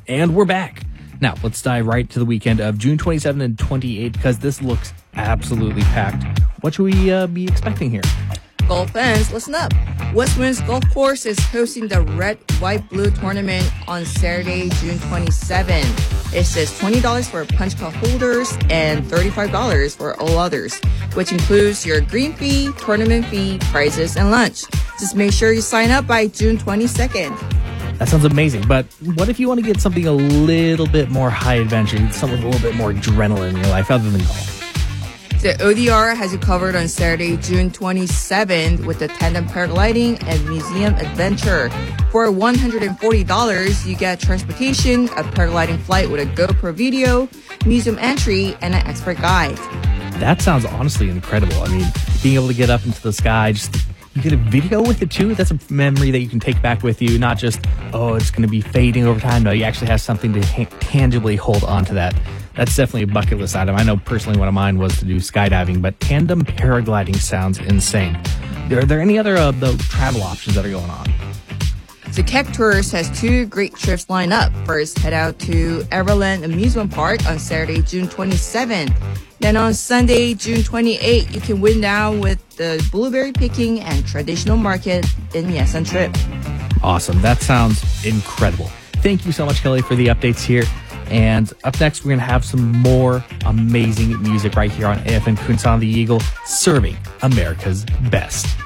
And we're back. Now, let's dive right to the weekend of June 27 and 28 because this looks absolutely packed. What should we be expecting here? Golf fans, listen up. West Winds Golf Course is hosting the Red, White, Blue tournament on Saturday, June 27. It says $20 for punch card holders and $35 for all others, which includes your green fee, tournament fee, prizes, and lunch. Just make sure you sign up by June 22nd. That sounds amazing, but what if you want to get something a little bit more high adventure, something with a little bit more adrenaline in your life other than golf? The ODR has you covered on Saturday, June 27th with the tandem paragliding and museum adventure. For $140, you get transportation, a paragliding flight with a GoPro video, museum entry, and an expert guide. That sounds honestly incredible. I mean, being able to get up into the sky, you get a video with it too. That's a memory that you can take back with you, not just, oh, it's going to be fading over time. No, you actually have something to tangibly hold on to that. That's definitely a bucket list item. I know personally one of mine was to do skydiving, but tandem paragliding sounds insane. Are there any other the travel options that are going on? The Keck Tours has two great trips lined up. First, head out to Everland Amusement Park on Saturday, June 27th. Then on Sunday, June 28th, you can wind down with the blueberry picking and traditional market in Yesan Trip. Awesome. That sounds incredible. Thank you so much, Kelly, for the updates here. And up next, we're going to have some more amazing music right here on AFN Kunshan the Eagle, serving America's best.